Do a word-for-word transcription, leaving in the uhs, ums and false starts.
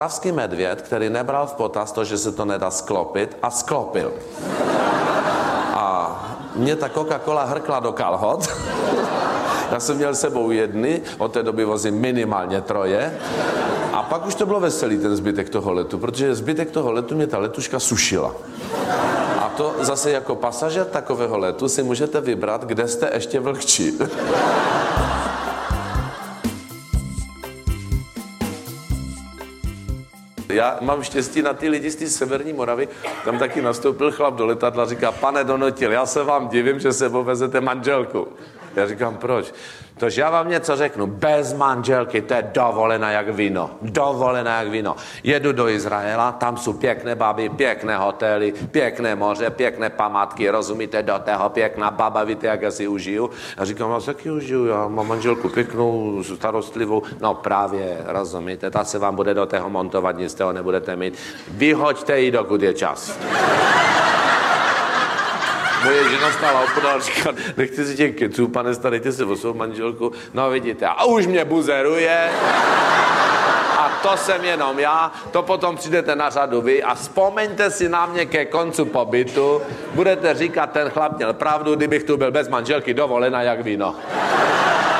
Moravský medvěd, který nebral v potaz to, že se to nedá sklopit, a sklopil. A mě ta Coca-Cola hrkla do kalhot. Já jsem měl sebou jedny, od té doby vozím minimálně troje. A pak už to bylo veselý, ten zbytek toho letu, protože zbytek toho letu mě ta letuška sušila. A to zase jako pasažér takového letu si můžete vybrat, kde jste ještě vlhčí. Já mám štěstí na ty lidi z té severní Moravy, tam taky nastoupil chlap do letadla a říká, pane Donotil, já se vám divím, že sebou vezete manželku. Já říkám, proč? Tož já vám něco řeknu, bez manželky, to je dovolená jak víno, dovolená jak víno. Jedu do Izraela, tam jsou pěkné baby, pěkné hotely, pěkné moře, pěkné památky, rozumíte, do tého pěkná baba, víte, jak já si užiju. Já říkám, já se taky užiju, já mám manželku pěknou, starostlivou, no právě, rozumíte, ta se vám bude do tého montovat, nic z toho nebudete mít. Vyhoďte ji, dokud je čas. Moje žena stála opodál a říká, nechte si těch keců, pane, starejte se o svou manželku. No vidíte, a už mě buzeruje. A to jsem jenom já, to potom přijdete na řadu vy a vzpomeňte si na mě ke koncu pobytu. Budete říkat, ten chlap měl pravdu, kdybych tu byl bez manželky dovolená jak víno.